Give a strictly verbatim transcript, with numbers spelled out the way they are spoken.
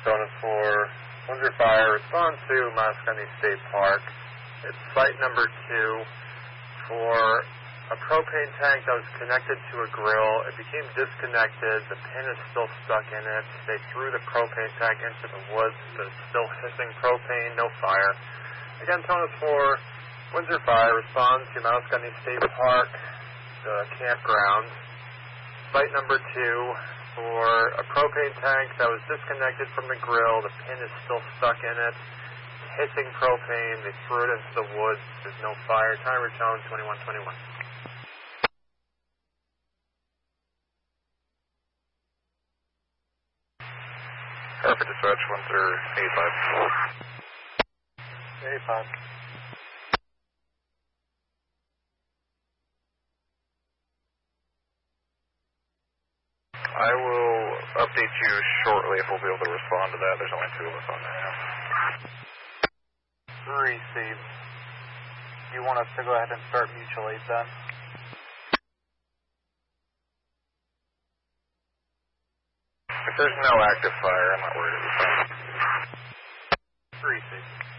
Zone four, Windsor Fire, respond to Moscone State Park. It's site number two for a propane tank that was connected to a grill. It became disconnected. The pin is still stuck in it. They threw the propane tank into the woods. There's still hissing propane, no fire. Again, Zone four, Windsor Fire, respond to Moscone State Park, the campground. Site number two for a propane tank that was disconnected from the grill. The pin is still stuck in it. Hissing propane. They threw it into the woods. There's no fire. Timer tone twenty-one twenty-one. Perfect dispatch, Windsor eighty-five. eighty-five. I will update you shortly if we'll be able to respond to that. There's only two of us on there now. Receive. Do you want us to go ahead and start mutual aid then? If there's no active fire, I'm not worried about that. Receive.